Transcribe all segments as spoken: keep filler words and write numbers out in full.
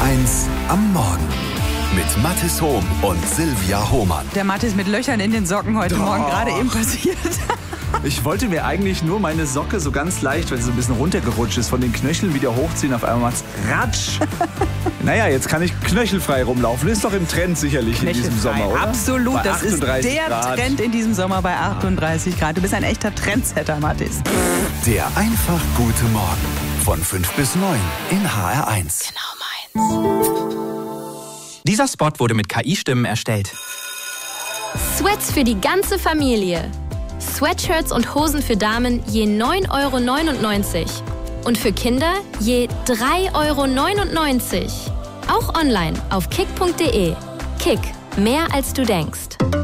eins am Morgen mit Mathis Hohm und Silvia Hohmann. Der Mathis mit Löchern in den Socken heute Doch. Morgen gerade eben passiert. Ich wollte mir eigentlich nur meine Socke so ganz leicht, wenn sie so ein bisschen runtergerutscht ist, von den Knöcheln wieder hochziehen. Auf einmal macht's ratsch. Naja, jetzt kann ich knöchelfrei rumlaufen. Ist doch im Trend sicherlich in diesem Sommer, oder? Absolut, Bei das ist achtunddreißig der Grad. Trend in diesem Sommer bei achtunddreißig Grad. Du bist ein echter Trendsetter, Mathis. Der einfach gute Morgen von fünf bis neun in H R eins. Genau meins. Dieser Spot wurde mit K I-Stimmen erstellt. Sweats für die ganze Familie. Sweatshirts und Hosen für Damen je neun Euro neunundneunzig. Und für Kinder je drei Euro neunundneunzig. Auch online auf kick punkt de. Kick, mehr als du denkst.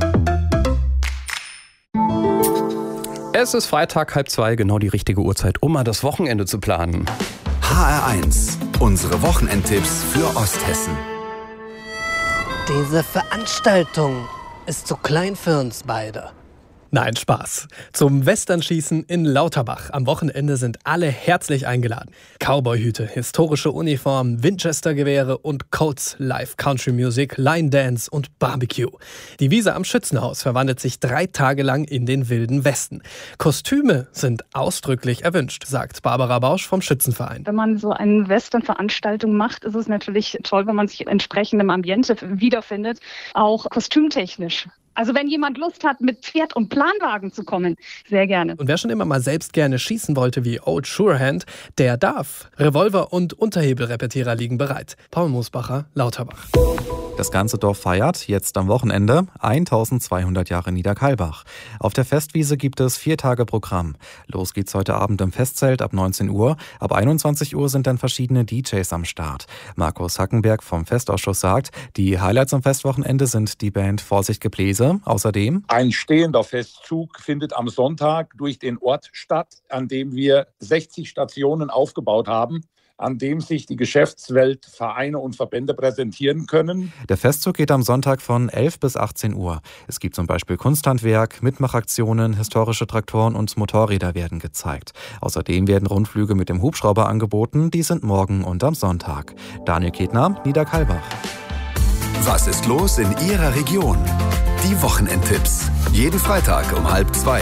Es ist Freitag, halb zwei, genau die richtige Uhrzeit, um mal das Wochenende zu planen. H R eins, unsere Wochenendtipps für Osthessen. Diese Veranstaltung ist zu klein für uns beide. Nein, Spaß. Zum Westernschießen in Lauterbach. Am Wochenende sind alle herzlich eingeladen. Cowboyhüte, historische Uniformen, Winchester-Gewehre und Colts, Live-Country-Music, Line-Dance und Barbecue. Die Wiese am Schützenhaus verwandelt sich drei Tage lang in den Wilden Westen. Kostüme sind ausdrücklich erwünscht, sagt Barbara Bausch vom Schützenverein. Wenn man so eine Western-Veranstaltung macht, ist es natürlich toll, wenn man sich entsprechend im Ambiente wiederfindet, auch kostümtechnisch. Also wenn jemand Lust hat, mit Pferd und Planwagen zu kommen, sehr gerne. Und wer schon immer mal selbst gerne schießen wollte wie Old Surehand, der darf. Revolver und Unterhebelrepetierer liegen bereit. Paul Moosbacher, Lauterbach. Das ganze Dorf feiert, jetzt am Wochenende, eintausendzweihundert Jahre Niederkalbach. Auf der Festwiese gibt es vier Tage Programm. Los geht's heute Abend im Festzelt ab neunzehn Uhr. Ab einundzwanzig Uhr sind dann verschiedene D Js am Start. Markus Hackenberg vom Festausschuss sagt, die Highlights am Festwochenende sind die Band Vorsicht Gebläse. Außerdem ein stehender Festzug findet am Sonntag durch den Ort statt, an dem wir sechzig Stationen aufgebaut haben, an dem sich die Geschäftswelt, Vereine und Verbände präsentieren können. Der Festzug geht am Sonntag von elf bis achtzehn Uhr. Es gibt zum Beispiel Kunsthandwerk, Mitmachaktionen, historische Traktoren und Motorräder werden gezeigt. Außerdem werden Rundflüge mit dem Hubschrauber angeboten. Die sind morgen und am Sonntag. Daniel Ketner, Niederkalbach. Was ist los in Ihrer Region? Die Wochenendtipps. Jeden Freitag um halb zwei.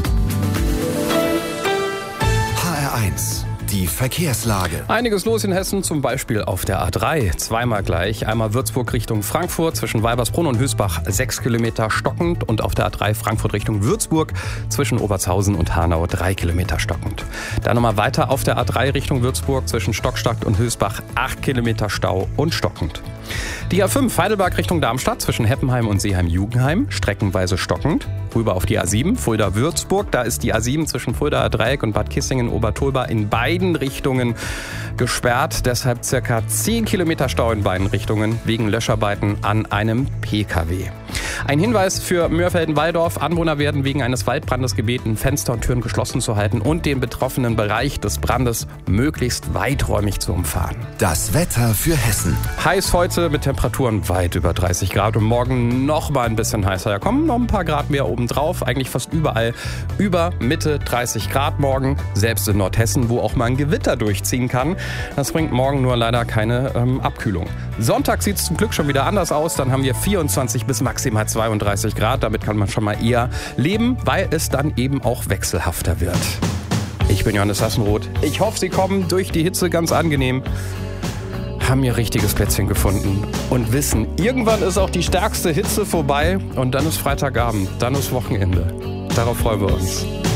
H R eins. Die Verkehrslage. Einiges los in Hessen, zum Beispiel auf der A drei. Zweimal gleich. Einmal Würzburg Richtung Frankfurt zwischen Weibersbrunn und Hösbach sechs Kilometer stockend. Und auf der A drei Frankfurt Richtung Würzburg zwischen Obertshausen und Hanau drei Kilometer stockend. Dann nochmal weiter auf der A drei Richtung Würzburg zwischen Stockstadt und Hösbach acht Kilometer Stau und stockend. Die A fünf Heidelberg Richtung Darmstadt zwischen Heppenheim und Seeheim-Jugenheim streckenweise stockend. Rüber auf die A sieben Fulda-Würzburg. Da ist die A sieben zwischen Fuldaer Dreieck und Bad Kissingen-Obertolba in beiden Richtungen gesperrt. Deshalb circa zehn Kilometer Stau in beiden Richtungen wegen Löscharbeiten an einem P K W. Ein Hinweis für Mörfelden-Walldorf. Anwohner werden wegen eines Waldbrandes gebeten, Fenster und Türen geschlossen zu halten und den betroffenen Bereich des Brandes möglichst weiträumig zu umfahren. Das Wetter für Hessen. Heiß heute mit Temperaturen weit über dreißig Grad und morgen noch mal ein bisschen heißer. Da kommen noch ein paar Grad mehr oben drauf. Eigentlich fast überall über Mitte dreißig Grad morgen. Selbst in Nordhessen, wo auch mal ein Gewitter durchziehen kann. Das bringt morgen nur leider keine ähm, Abkühlung. Sonntag sieht es zum Glück schon wieder anders aus. Dann haben wir vierundzwanzig bis maximal zweiunddreißig Grad. Damit kann man schon mal eher leben, weil es dann eben auch wechselhafter wird. Ich bin Johannes Hassenroth. Ich hoffe, Sie kommen durch die Hitze ganz angenehm. Haben ihr richtiges Plätzchen gefunden und wissen, irgendwann ist auch die stärkste Hitze vorbei und dann ist Freitagabend, dann ist Wochenende. Darauf freuen wir uns.